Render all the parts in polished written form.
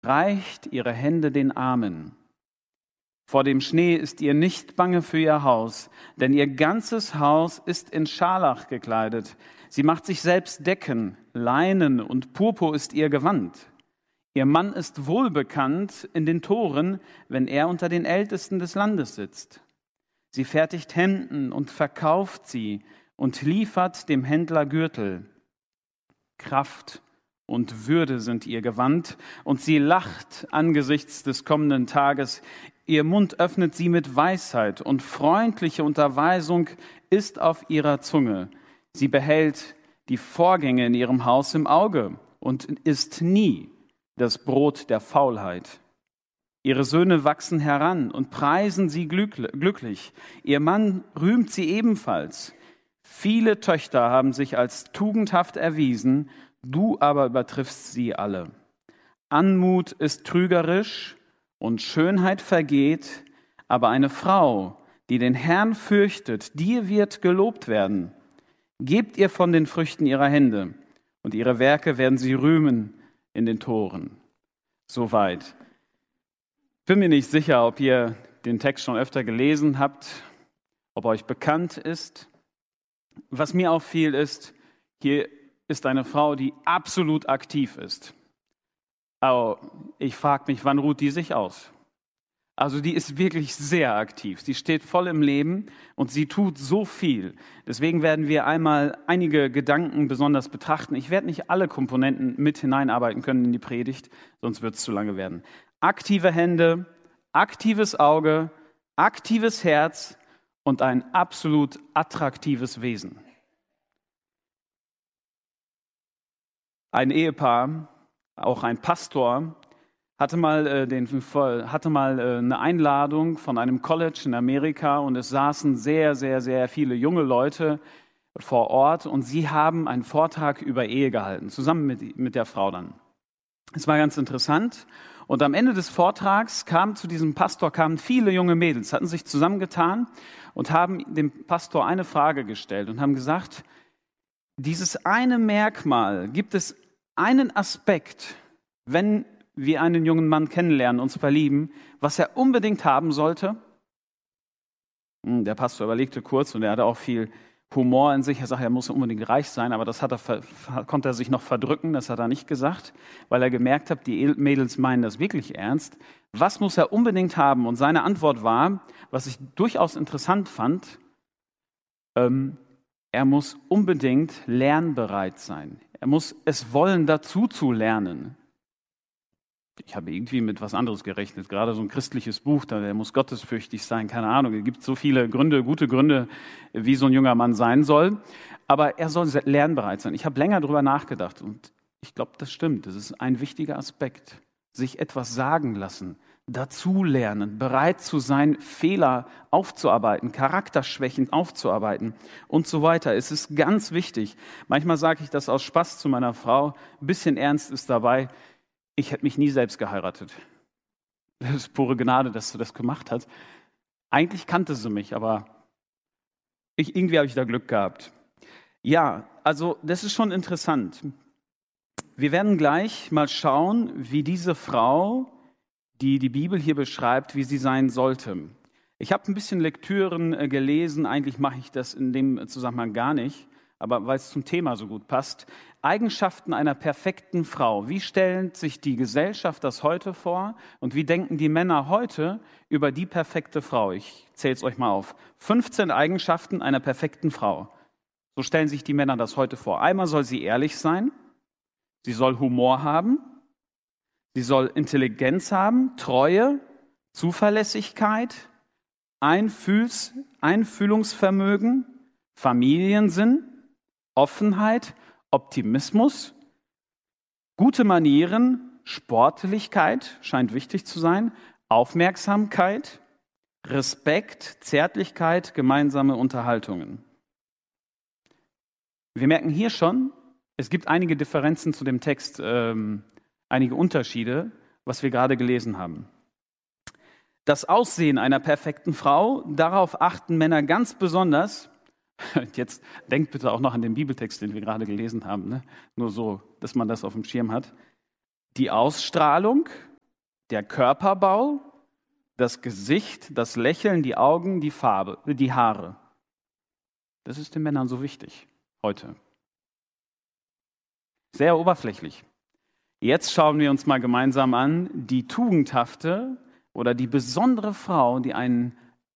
reicht ihre Hände den Armen. Vor dem Schnee ist ihr nicht bange für ihr Haus, denn ihr ganzes Haus ist in Scharlach gekleidet. Sie macht sich selbst Decken, Leinen und Purpur ist ihr Gewand. Ihr Mann ist wohlbekannt in den Toren, wenn er unter den Ältesten des Landes sitzt. Sie fertigt Hemden und verkauft sie und liefert dem Händler Gürtel. Kraft und Würde sind ihr Gewand, und sie lacht angesichts des kommenden Tages. Ihr Mund öffnet sie mit Weisheit, und freundliche Unterweisung ist auf ihrer Zunge. Sie behält die Vorgänge in ihrem Haus im Auge und isst nie das Brot der Faulheit. Ihre Söhne wachsen heran und preisen sie glücklich. Ihr Mann rühmt sie ebenfalls. Viele Töchter haben sich als tugendhaft erwiesen, du aber übertriffst sie alle. Anmut ist trügerisch und Schönheit vergeht, aber eine Frau, die den Herrn fürchtet, die wird gelobt werden. Gebt ihr von den Früchten ihrer Hände, und ihre Werke werden sie rühmen in den Toren. Soweit. Bin mir nicht sicher, ob ihr den Text schon öfter gelesen habt, ob euch bekannt ist. Was mir auffiel ist, hier ist eine Frau, die absolut aktiv ist. Aber ich frage mich, wann ruht die sich aus? Also die ist wirklich sehr aktiv. Sie steht voll im Leben und sie tut so viel. Deswegen werden wir einmal einige Gedanken besonders betrachten. Ich werde nicht alle Komponenten mit hineinarbeiten können in die Predigt, sonst wird es zu lange werden. Aktive Hände, aktives Auge, aktives Herz und ein absolut attraktives Wesen. Ein Ehepaar, auch ein Pastor, hatte mal eine Einladung von einem College in Amerika und es saßen sehr, sehr, sehr viele junge Leute vor Ort und sie haben einen Vortrag über Ehe gehalten, zusammen mit der Frau dann. Es war ganz interessant und am Ende des Vortrags kamen zu diesem Pastor viele junge Mädels, hatten sich zusammengetan und haben dem Pastor eine Frage gestellt und haben gesagt, dieses eine Merkmal, gibt es einen Aspekt, wenn wir einen jungen Mann kennenlernen, uns verlieben, was er unbedingt haben sollte? Der Pastor überlegte kurz und er hatte auch viel Humor in sich. Er sagte, er muss unbedingt reich sein, aber das konnte er sich noch verdrücken, das hat er nicht gesagt, weil er gemerkt hat, die Mädels meinen das wirklich ernst. Was muss er unbedingt haben? Und seine Antwort war, was ich durchaus interessant fand, er muss unbedingt lernbereit sein. Er muss es wollen, dazu zu lernen. Ich habe irgendwie mit was anderes gerechnet, gerade so ein christliches Buch, der muss gottesfürchtig sein, keine Ahnung. Es gibt so viele Gründe, gute Gründe, wie so ein junger Mann sein soll. Aber er soll lernbereit sein. Ich habe länger darüber nachgedacht und ich glaube, das stimmt. Das ist ein wichtiger Aspekt. Sich etwas sagen lassen, dazulernen, bereit zu sein, Fehler aufzuarbeiten, Charakterschwächen aufzuarbeiten und so weiter. Es ist ganz wichtig. Manchmal sage ich das aus Spaß zu meiner Frau. Ein bisschen Ernst ist dabei. Ich hätte mich nie selbst geheiratet. Das ist pure Gnade, dass du das gemacht hast. Eigentlich kannte sie mich, aber irgendwie habe ich da Glück gehabt. Ja, also das ist schon interessant. Wir werden gleich mal schauen, wie diese Frau, die die Bibel hier beschreibt, wie sie sein sollte. Ich habe ein bisschen Lektüren gelesen, eigentlich mache ich das in dem Zusammenhang gar nicht, aber weil es zum Thema so gut passt. Eigenschaften einer perfekten Frau. Wie stellt sich die Gesellschaft das heute vor und wie denken die Männer heute über die perfekte Frau? Ich zähle es euch mal auf. 15 Eigenschaften einer perfekten Frau. So stellen sich die Männer das heute vor. Einmal soll sie ehrlich sein, sie soll Humor haben, sie soll Intelligenz haben, Treue, Zuverlässigkeit, Einfühlungsvermögen, Familiensinn, Offenheit, Optimismus, gute Manieren, Sportlichkeit scheint wichtig zu sein, Aufmerksamkeit, Respekt, Zärtlichkeit, gemeinsame Unterhaltungen. Wir merken hier schon, es gibt einige Differenzen zu dem Text, einige Unterschiede, was wir gerade gelesen haben. Das Aussehen einer perfekten Frau, darauf achten Männer ganz besonders. Jetzt denkt bitte auch noch an den Bibeltext, den wir gerade gelesen haben, ne? Nur so, dass man das auf dem Schirm hat. Die Ausstrahlung, der Körperbau, das Gesicht, das Lächeln, die Augen, die Farbe, die Haare. Das ist den Männern so wichtig heute. Sehr oberflächlich. Jetzt schauen wir uns mal gemeinsam an, die tugendhafte oder die besondere Frau, die einen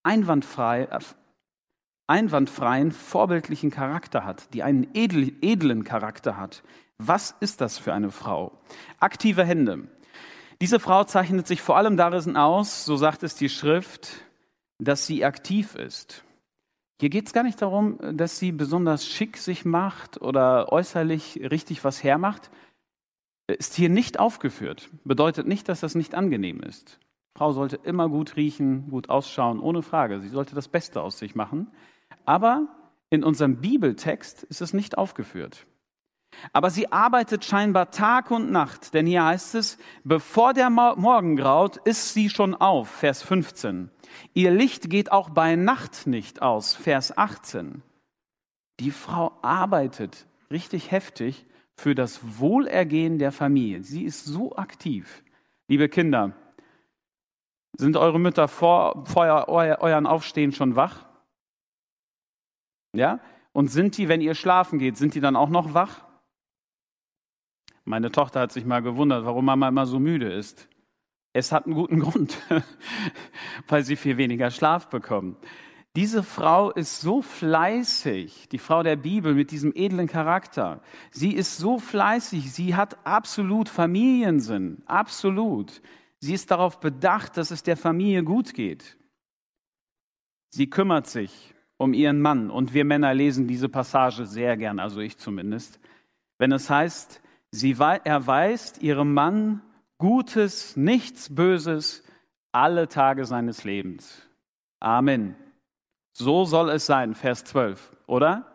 einwandfreien, vorbildlichen Charakter hat, die einen edlen Charakter hat. Was ist das für eine Frau? Aktive Hände. Diese Frau zeichnet sich vor allem darin aus, so sagt es die Schrift, dass sie aktiv ist. Hier geht es gar nicht darum, dass sie besonders schick sich macht oder äußerlich richtig was hermacht. Ist hier nicht aufgeführt. Bedeutet nicht, dass das nicht angenehm ist. Frau sollte immer gut riechen, gut ausschauen, ohne Frage. Sie sollte das Beste aus sich machen. Aber in unserem Bibeltext ist es nicht aufgeführt. Aber sie arbeitet scheinbar Tag und Nacht, denn hier heißt es, bevor der Morgen graut, ist sie schon auf, Vers 15. Ihr Licht geht auch bei Nacht nicht aus, Vers 18. Die Frau arbeitet richtig heftig für das Wohlergehen der Familie. Sie ist so aktiv. Liebe Kinder, sind eure Mütter vor euren Aufstehen schon wach? Ja? Und sind die, wenn ihr schlafen geht, sind die dann auch noch wach? Meine Tochter hat sich mal gewundert, warum Mama immer so müde ist. Es hat einen guten Grund, weil sie viel weniger Schlaf bekommen. Diese Frau ist so fleißig, die Frau der Bibel mit diesem edlen Charakter. Sie ist so fleißig, sie hat absolut Familiensinn, absolut. Sie ist darauf bedacht, dass es der Familie gut geht. Sie kümmert sich um ihren Mann und wir Männer lesen diese Passage sehr gern, also ich zumindest, wenn es heißt, sie erweist ihrem Mann Gutes, nichts Böses, alle Tage seines Lebens. Amen. So soll es sein, Vers 12, oder?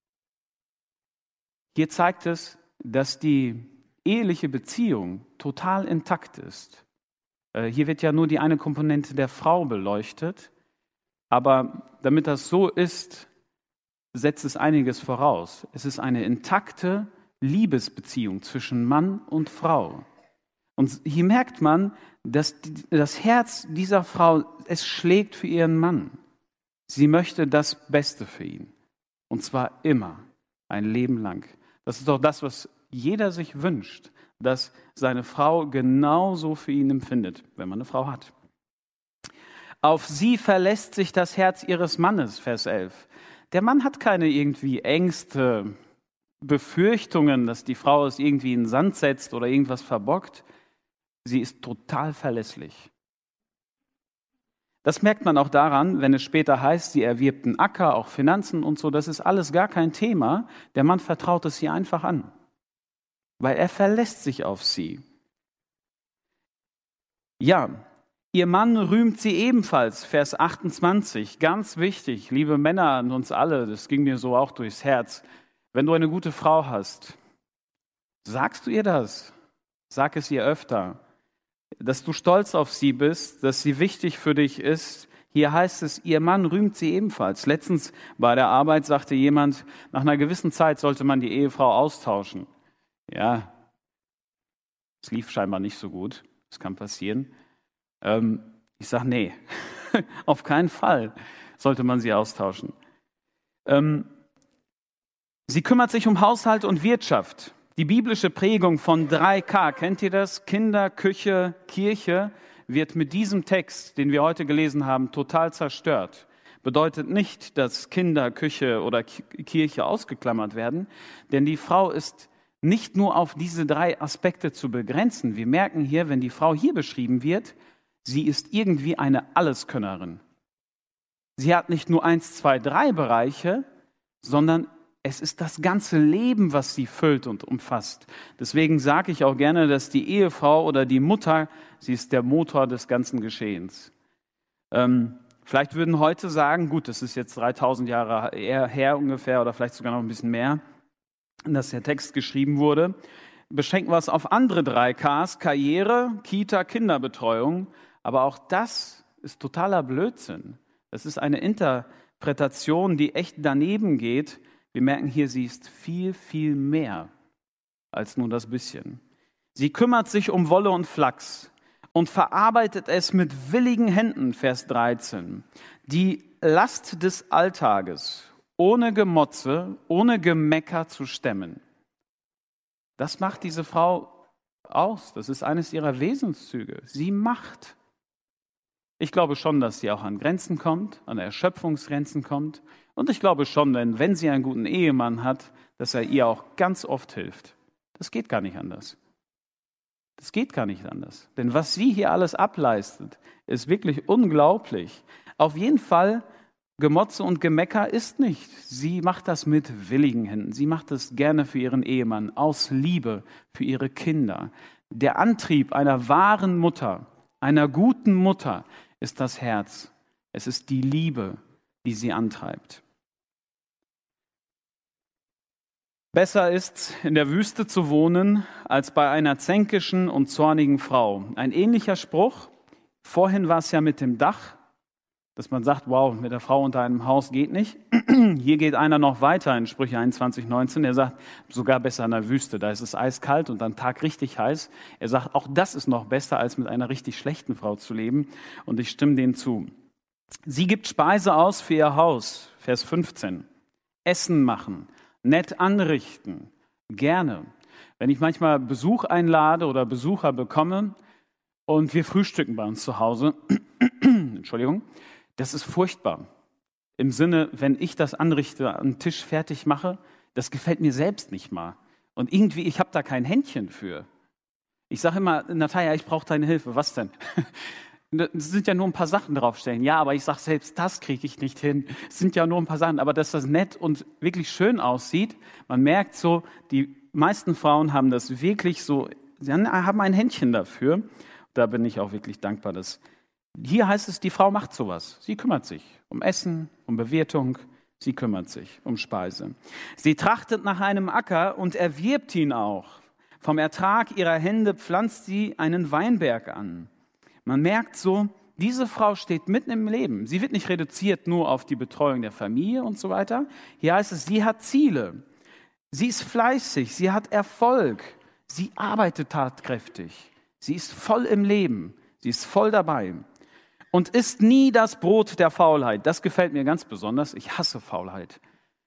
Hier zeigt es, dass die eheliche Beziehung total intakt ist. Hier wird ja nur die eine Komponente der Frau beleuchtet, aber damit das so ist, setzt es einiges voraus. Es ist eine intakte Liebesbeziehung zwischen Mann und Frau. Und hier merkt man, dass das Herz dieser Frau, es schlägt für ihren Mann. Sie möchte das Beste für ihn. Und zwar immer, ein Leben lang. Das ist doch das, was jeder sich wünscht, dass seine Frau genauso für ihn empfindet, wenn man eine Frau hat. Auf sie verlässt sich das Herz ihres Mannes, Vers 11. Der Mann hat keine irgendwie Ängste, Befürchtungen, dass die Frau es irgendwie in den Sand setzt oder irgendwas verbockt. Sie ist total verlässlich. Das merkt man auch daran, wenn es später heißt, sie erwirbt einen Acker, auch Finanzen und so. Das ist alles gar kein Thema. Der Mann vertraut es ihr einfach an, weil er verlässt sich auf sie. Ja, ihr Mann rühmt sie ebenfalls, Vers 28. Ganz wichtig, liebe Männer an uns alle, das ging mir so auch durchs Herz. Wenn du eine gute Frau hast, sagst du ihr das? Sag es ihr öfter. Dass du stolz auf sie bist, dass sie wichtig für dich ist. Hier heißt es, ihr Mann rühmt sie ebenfalls. Letztens bei der Arbeit sagte jemand, nach einer gewissen Zeit sollte man die Ehefrau austauschen. Ja, es lief scheinbar nicht so gut. Das kann passieren. Ich sage, nee, auf keinen Fall sollte man sie austauschen. Sie kümmert sich um Haushalt und Wirtschaft. Die biblische Prägung von 3K, kennt ihr das? Kinder, Küche, Kirche, wird mit diesem Text, den wir heute gelesen haben, total zerstört. Bedeutet nicht, dass Kinder, Küche oder Kirche ausgeklammert werden, denn die Frau ist nicht nur auf diese 3 Aspekte zu begrenzen. Wir merken hier, wenn die Frau hier beschrieben wird, sie ist irgendwie eine Alleskönnerin. Sie hat nicht nur 1, 2, 3 Bereiche, sondern es ist das ganze Leben, was sie füllt und umfasst. Deswegen sage ich auch gerne, dass die Ehefrau oder die Mutter, sie ist der Motor des ganzen Geschehens. Vielleicht würden heute sagen, gut, das ist jetzt 3000 Jahre her ungefähr oder vielleicht sogar noch ein bisschen mehr, dass der Text geschrieben wurde. Beschränken wir es auf andere 3Ks, Karriere, Kita, Kinderbetreuung. Aber auch das ist totaler Blödsinn. Das ist eine Interpretation, die echt daneben geht. Wir merken hier, sie ist viel, viel mehr als nur das bisschen. Sie kümmert sich um Wolle und Flachs. und verarbeitet es mit willigen Händen, Vers 13. Die Last des Alltages ohne Gemotze, ohne Gemecker zu stemmen. Das macht diese Frau aus. Das ist eines ihrer Wesenszüge. Sie macht. Ich glaube schon, dass sie auch an Grenzen kommt, an Erschöpfungsgrenzen kommt. Und ich glaube schon, wenn sie einen guten Ehemann hat, dass er ihr auch ganz oft hilft. Das geht gar nicht anders. Das geht gar nicht anders. Denn was sie hier alles ableistet, ist wirklich unglaublich. Auf jeden Fall, Gemotze und Gemecker ist nicht. Sie macht das mit willigen Händen. Sie macht das gerne für ihren Ehemann, aus Liebe für ihre Kinder. Der Antrieb einer wahren Mutter, einer guten Mutter, ist das Herz. Es ist die Liebe, die sie antreibt. Besser ist, in der Wüste zu wohnen, als bei einer zänkischen und zornigen Frau. Ein ähnlicher Spruch. Vorhin war es ja mit dem Dach, dass man sagt, wow, mit der Frau unter einem Haus geht nicht. Hier geht einer noch weiter in Sprüche 21,19. Er sagt, sogar besser in der Wüste, da ist es eiskalt und am Tag richtig heiß. Er sagt, auch das ist noch besser, als mit einer richtig schlechten Frau zu leben. Und ich stimme denen zu. Sie gibt Speise aus für ihr Haus, Vers 15. Essen machen, nett anrichten, gerne. Wenn ich manchmal Besuch einlade oder Besucher bekomme und wir frühstücken bei uns zu Hause, Entschuldigung, das ist furchtbar. Im Sinne, wenn ich das anrichte, einen Tisch fertig mache, das gefällt mir selbst nicht mal. Und irgendwie, ich habe da kein Händchen für. Ich sage immer, Natalia, ich brauche deine Hilfe. Was denn? Es sind ja nur ein paar Sachen draufstellen. Ja, aber ich sage, selbst das kriege ich nicht hin. Es sind ja nur ein paar Sachen. Aber dass das nett und wirklich schön aussieht, man merkt so, die meisten Frauen haben das wirklich so, sie haben ein Händchen dafür. Da bin ich auch wirklich dankbar, dass hier heißt es, die Frau macht sowas. Sie kümmert sich um Essen, um Bewirtung. Sie kümmert sich um Speise. Sie trachtet nach einem Acker und erwirbt ihn auch. Vom Ertrag ihrer Hände pflanzt sie einen Weinberg an. Man merkt so, diese Frau steht mitten im Leben. Sie wird nicht reduziert nur auf die Betreuung der Familie und so weiter. Hier heißt es, sie hat Ziele. Sie ist fleißig, sie hat Erfolg. Sie arbeitet tatkräftig. Sie ist voll im Leben. Sie ist voll dabei. Und isst nie das Brot der Faulheit. Das gefällt mir ganz besonders. Ich hasse Faulheit.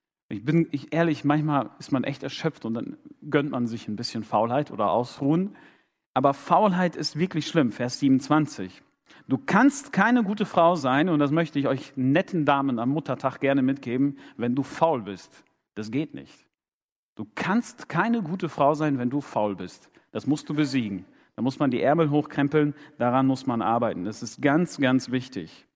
Ehrlich, manchmal ist man echt erschöpft und dann gönnt man sich ein bisschen Faulheit oder Ausruhen. Aber Faulheit ist wirklich schlimm. Vers 27. Du kannst keine gute Frau sein, und das möchte ich euch netten Damen am Muttertag gerne mitgeben, wenn du faul bist. Das geht nicht. Du kannst keine gute Frau sein, wenn du faul bist. Das musst du besiegen. Da muss man die Ärmel hochkrempeln, daran muss man arbeiten. Das ist ganz, ganz wichtig.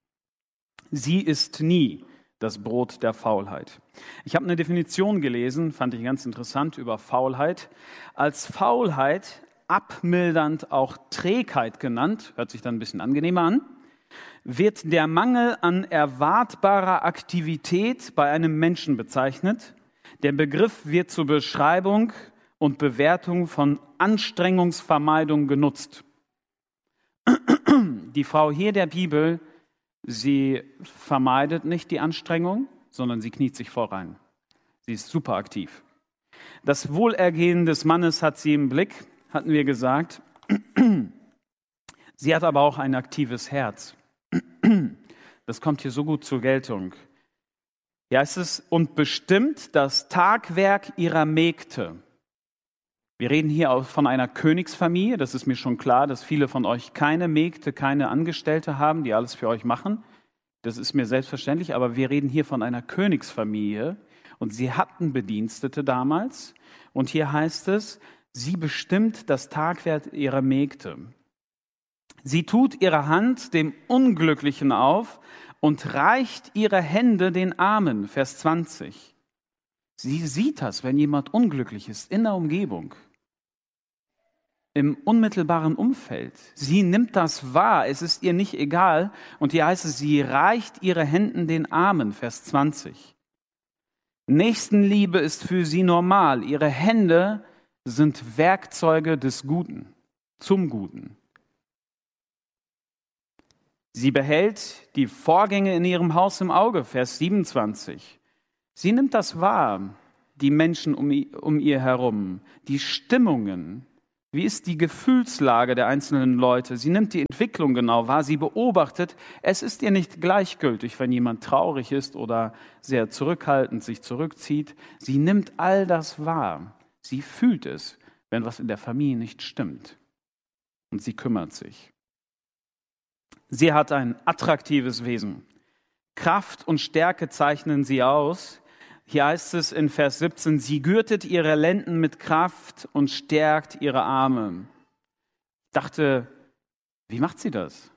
Sie isst nie das Brot der Faulheit. Ich habe eine Definition gelesen, fand ich ganz interessant, über Faulheit. Als Faulheit, abmildernd auch Trägheit genannt, hört sich dann ein bisschen angenehmer an, wird der Mangel an erwartbarer Aktivität bei einem Menschen bezeichnet. Der Begriff wird zur Beschreibung und Bewertung von Anstrengungsvermeidung genutzt. Die Frau hier der Bibel, sie vermeidet nicht die Anstrengung, sondern sie kniet sich voll rein. Sie ist super aktiv. Das Wohlergehen des Mannes hat sie im Blick, hatten wir gesagt. Sie hat aber auch ein aktives Herz. Das kommt hier so gut zur Geltung. Hier heißt es, und bestimmt das Tagwerk ihrer Mägde. Wir reden hier auch von einer Königsfamilie. Das ist mir schon klar, dass viele von euch keine Mägde, keine Angestellte haben, die alles für euch machen. Das ist mir selbstverständlich, aber wir reden hier von einer Königsfamilie. Und sie hatten Bedienstete damals. Und hier heißt es, sie bestimmt das Tagwerk ihrer Mägde. Sie tut ihre Hand dem Unglücklichen auf und reicht ihre Hände den Armen. Vers 20. Sie sieht das, wenn jemand unglücklich ist in der Umgebung, im unmittelbaren Umfeld. Sie nimmt das wahr, es ist ihr nicht egal. Und hier heißt es, sie reicht ihre Hände den Armen. Vers 20. Nächstenliebe ist für sie normal. Ihre Hände sind Werkzeuge des Guten, zum Guten. Sie behält die Vorgänge in ihrem Haus im Auge, Vers 27. Sie nimmt das wahr, die Menschen um ihr herum, die Stimmungen, Wie ist die Gefühlslage der einzelnen Leute? Sie nimmt die Entwicklung genau wahr, sie beobachtet. Es ist ihr nicht gleichgültig, wenn jemand traurig ist oder sehr zurückhaltend sich zurückzieht. Sie nimmt all das wahr. Sie fühlt es, wenn was in der Familie nicht stimmt. Und sie kümmert sich. Sie hat ein attraktives Wesen. Kraft und Stärke zeichnen sie aus. Hier heißt es in Vers 17, sie gürtet ihre Lenden mit Kraft und stärkt ihre Arme. Ich dachte, wie macht sie das?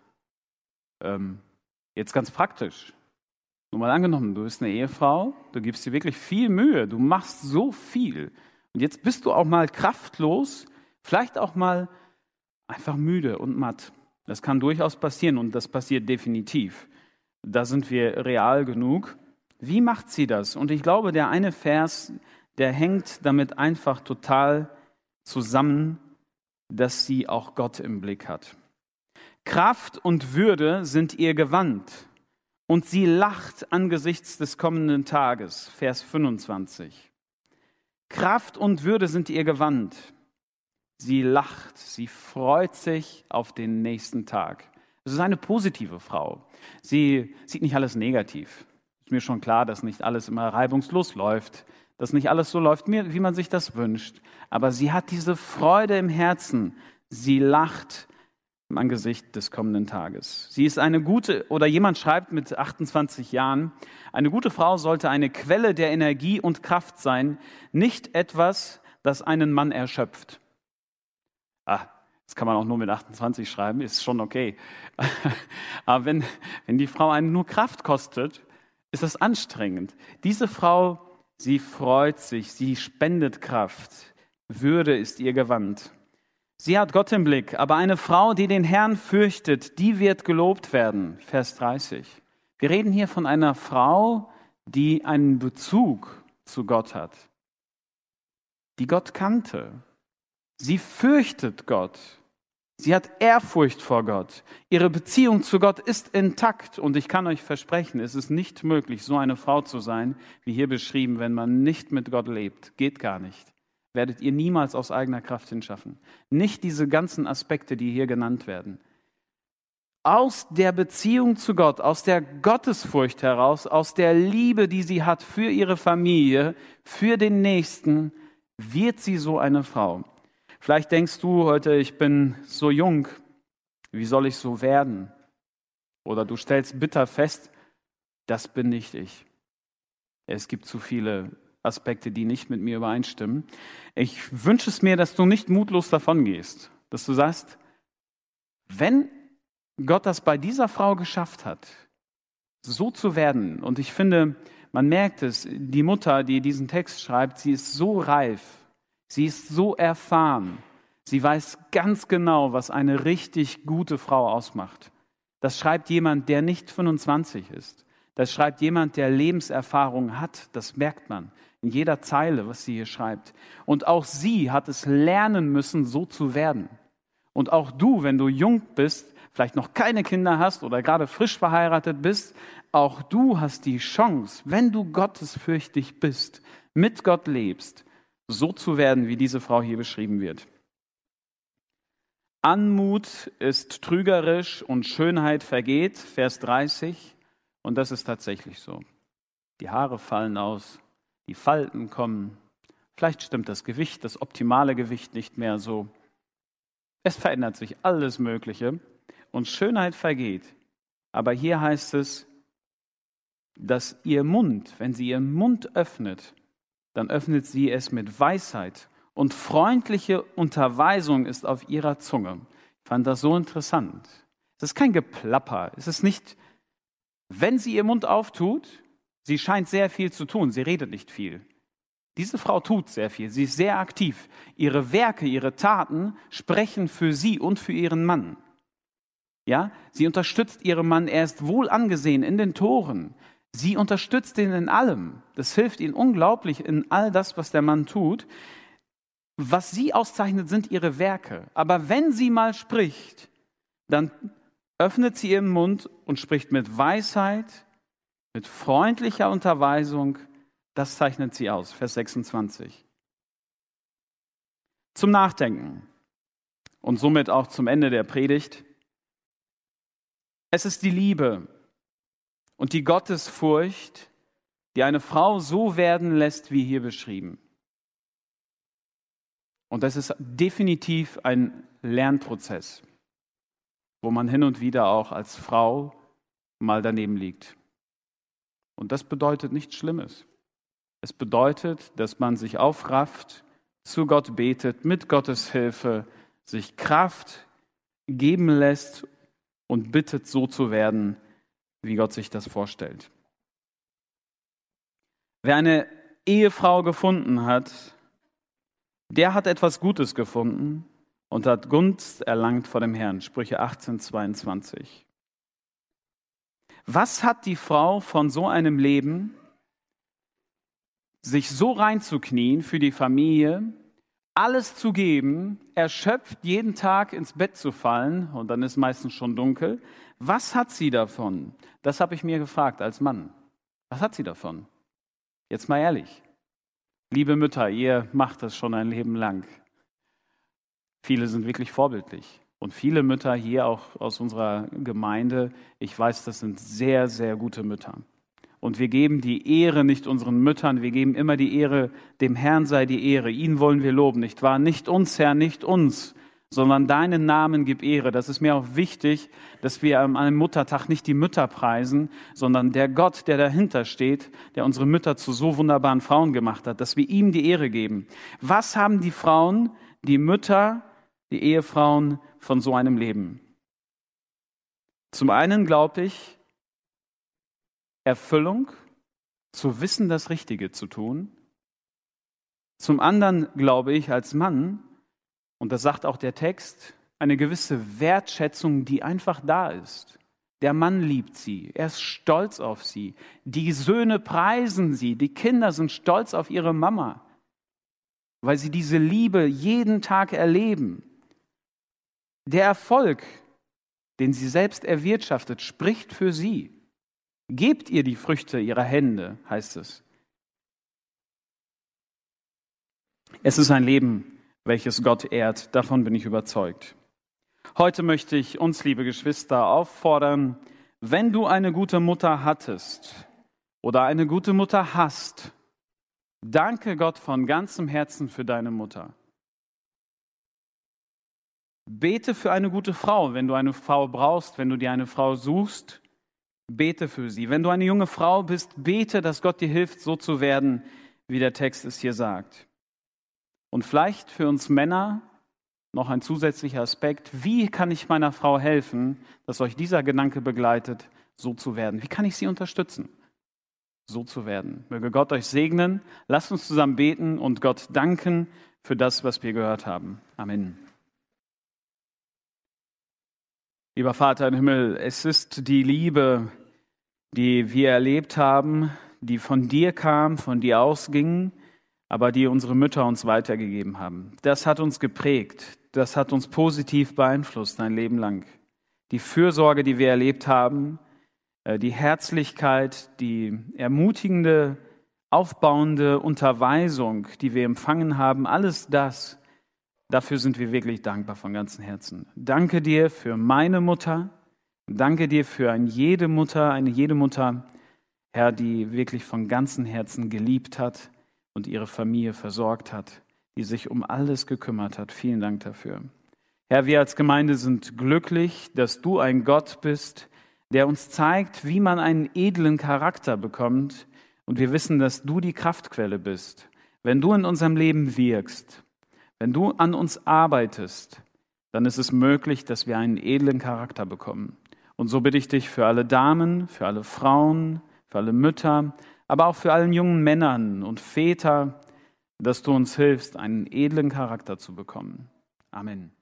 Jetzt ganz praktisch. Nur mal angenommen, du bist eine Ehefrau, du gibst dir wirklich viel Mühe, du machst so viel. Und jetzt bist du auch mal kraftlos, vielleicht auch mal einfach müde und matt. Das kann durchaus passieren und das passiert definitiv. Da sind wir real genug. Wie macht sie das? Und ich glaube, der eine Vers, der hängt damit einfach total zusammen, dass sie auch Gott im Blick hat. Kraft und Würde sind ihr Gewand und sie lacht angesichts des kommenden Tages. Vers 25. Kraft und Würde sind ihr Gewand. Sie lacht, sie freut sich auf den nächsten Tag. Es ist eine positive Frau. Sie sieht nicht alles negativ. Ist mir schon klar, dass nicht alles immer reibungslos läuft, dass nicht alles so läuft, wie man sich das wünscht. Aber sie hat diese Freude im Herzen. Sie lacht im Angesicht des kommenden Tages. Sie ist eine gute, oder jemand schreibt mit 28 Jahren, eine gute Frau sollte eine Quelle der Energie und Kraft sein, nicht etwas, das einen Mann erschöpft. Das kann man auch nur mit 28 schreiben, ist schon okay. Aber wenn die Frau einen nur Kraft kostet, ist das anstrengend. Diese Frau, sie freut sich, sie spendet Kraft. Würde ist ihr Gewand. Sie hat Gott im Blick, aber eine Frau, die den Herrn fürchtet, die wird gelobt werden. Vers 30. Wir reden hier von einer Frau, die einen Bezug zu Gott hat, die Gott kannte. Sie fürchtet Gott. Sie hat Ehrfurcht vor Gott. Ihre Beziehung zu Gott ist intakt. Und ich kann euch versprechen, es ist nicht möglich, so eine Frau zu sein, wie hier beschrieben, wenn man nicht mit Gott lebt. Geht gar nicht. Werdet ihr niemals aus eigener Kraft hinschaffen. Nicht diese ganzen Aspekte, die hier genannt werden. Aus der Beziehung zu Gott, aus der Gottesfurcht heraus, aus der Liebe, die sie hat für ihre Familie, für den Nächsten, wird sie so eine Frau. Vielleicht denkst du heute, ich bin so jung, wie soll ich so werden? Oder du stellst bitter fest, das bin nicht ich. Es gibt zu viele Aspekte, die nicht mit mir übereinstimmen. Ich wünsche es mir, dass du nicht mutlos davon gehst, dass du sagst, wenn Gott das bei dieser Frau geschafft hat, so zu werden, und ich finde, man merkt es, die Mutter, die diesen Text schreibt, sie ist so reif, sie ist so erfahren. Sie weiß ganz genau, was eine richtig gute Frau ausmacht. Das schreibt jemand, der nicht 25 ist. Das schreibt jemand, der Lebenserfahrung hat. Das merkt man in jeder Zeile, was sie hier schreibt. Und auch sie hat es lernen müssen, so zu werden. Und auch du, wenn du jung bist, vielleicht noch keine Kinder hast oder gerade frisch verheiratet bist, auch du hast die Chance, wenn du gottesfürchtig bist, mit Gott lebst, so zu werden, wie diese Frau hier beschrieben wird. Anmut ist trügerisch und Schönheit vergeht, Vers 30. Und das ist tatsächlich so. Die Haare fallen aus, die Falten kommen. Vielleicht stimmt das Gewicht, das optimale Gewicht nicht mehr so. Es verändert sich alles Mögliche und Schönheit vergeht. Aber hier heißt es, dass ihr Mund, wenn sie ihren Mund öffnet, dann öffnet sie es mit Weisheit und freundliche Unterweisung ist auf ihrer Zunge. Ich fand das so interessant. Es ist kein Geplapper. Es ist nicht, wenn sie ihr Mund auftut, sie scheint sehr viel zu tun, sie redet nicht viel. Diese Frau tut sehr viel, sie ist sehr aktiv. Ihre Werke, ihre Taten sprechen für sie und für ihren Mann. Ja, sie unterstützt ihren Mann, er ist wohl angesehen in den Toren. Sie unterstützt ihn in allem. Das hilft ihm unglaublich in all das, was der Mann tut. Was sie auszeichnet, sind ihre Werke. Aber wenn sie mal spricht, dann öffnet sie ihren Mund und spricht mit Weisheit, mit freundlicher Unterweisung. Das zeichnet sie aus, Vers 26. Zum Nachdenken. und somit auch zum Ende der Predigt. Es ist die Liebe und die Gottesfurcht, die eine Frau so werden lässt, wie hier beschrieben. Und das ist definitiv ein Lernprozess, wo man hin und wieder auch als Frau mal daneben liegt. Und das bedeutet nichts Schlimmes. Es bedeutet, dass man sich aufrafft, zu Gott betet, mit Gottes Hilfe sich Kraft geben lässt und bittet, so zu werden, wie Gott sich das vorstellt. Wer eine Ehefrau gefunden hat, der hat etwas Gutes gefunden und hat Gunst erlangt vor dem Herrn. Sprüche 18,22. Was hat die Frau von so einem Leben, sich so reinzuknien für die Familie, alles zu geben, erschöpft jeden Tag ins Bett zu fallen und dann ist meistens schon dunkel? Was hat sie davon? Das habe ich mir gefragt als Mann. Was hat sie davon? Jetzt mal ehrlich. Liebe Mütter, ihr macht das schon ein Leben lang. Viele sind wirklich vorbildlich. Und viele Mütter hier auch aus unserer Gemeinde, ich weiß, das sind sehr, sehr gute Mütter. Und wir geben die Ehre nicht unseren Müttern, wir geben immer die Ehre, dem Herrn sei die Ehre. Ihn wollen wir loben, nicht wahr? Nicht uns, Herr, nicht uns, sondern deinen Namen gib Ehre. Das ist mir auch wichtig, dass wir an einem Muttertag nicht die Mütter preisen, sondern der Gott, der dahinter steht, der unsere Mütter zu so wunderbaren Frauen gemacht hat, dass wir ihm die Ehre geben. Was haben die Frauen, die Mütter, die Ehefrauen von so einem Leben? Zum einen glaube ich, Erfüllung, zu wissen, das Richtige zu tun. Zum anderen glaube ich als Mann, und das sagt auch der Text, eine gewisse Wertschätzung, die einfach da ist. Der Mann liebt sie, er ist stolz auf sie. Die Söhne preisen sie, die Kinder sind stolz auf ihre Mama, weil sie diese Liebe jeden Tag erleben. Der Erfolg, den sie selbst erwirtschaftet, spricht für sie. Gebt ihr die Früchte ihrer Hände, heißt es. Es ist ein Leben, welches Gott ehrt, davon bin ich überzeugt. Heute möchte ich uns, liebe Geschwister, auffordern, wenn du eine gute Mutter hattest oder eine gute Mutter hast, danke Gott von ganzem Herzen für deine Mutter. Bete für eine gute Frau, wenn du eine Frau brauchst, wenn du dir eine Frau suchst, bete für sie. Wenn du eine junge Frau bist, bete, dass Gott dir hilft, so zu werden, wie der Text es hier sagt. Und vielleicht für uns Männer noch ein zusätzlicher Aspekt. Wie kann ich meiner Frau helfen, dass euch dieser Gedanke begleitet, so zu werden? Wie kann ich sie unterstützen, so zu werden? Möge Gott euch segnen. Lasst uns zusammen beten und Gott danken für das, was wir gehört haben. Amen. Lieber Vater im Himmel, es ist die Liebe, die wir erlebt haben, die von dir kam, von dir ausging, aber die unsere Mütter uns weitergegeben haben. Das hat uns geprägt, das hat uns positiv beeinflusst ein Leben lang. Die Fürsorge, die wir erlebt haben, die Herzlichkeit, die ermutigende, aufbauende Unterweisung, die wir empfangen haben, alles das, dafür sind wir wirklich dankbar von ganzem Herzen. Danke dir für meine Mutter, danke dir für jede Mutter, Herr, die wirklich von ganzem Herzen geliebt hat und ihre Familie versorgt hat, die sich um alles gekümmert hat. Vielen Dank dafür. Herr, wir als Gemeinde sind glücklich, dass du ein Gott bist, der uns zeigt, wie man einen edlen Charakter bekommt. Und wir wissen, dass du die Kraftquelle bist. Wenn du in unserem Leben wirkst, wenn du an uns arbeitest, dann ist es möglich, dass wir einen edlen Charakter bekommen. Und so bitte ich dich für alle Damen, für alle Frauen, für alle Mütter, aber auch für alle jungen Männern und Väter, dass du uns hilfst, einen edlen Charakter zu bekommen. Amen.